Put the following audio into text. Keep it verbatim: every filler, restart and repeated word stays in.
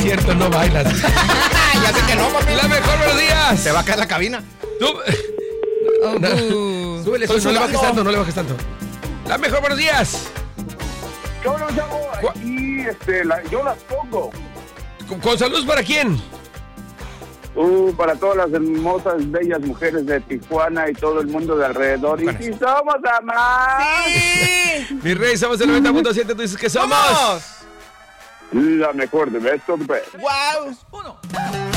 cierto, no bailas. Ya sé que no, papi. La mejor, buenos días. Se va a caer la cabina. Tú... Oh, No. uh. Súbele, súbele, no le bajes tanto, no le bajes tanto. La mejor, buenos días. Yo no llamo aquí, este, la, yo las pongo. ¿Con, con saludos para quién? Uh, para todas las hermosas, bellas mujeres de Tijuana y todo el mundo de alrededor. Bueno. Y si somos amar. Sí. Mi rey, somos el noventa punto siete, tú dices que somos. ¡Vamos! La mejor de Best of the Best. ¡Wow! Uno.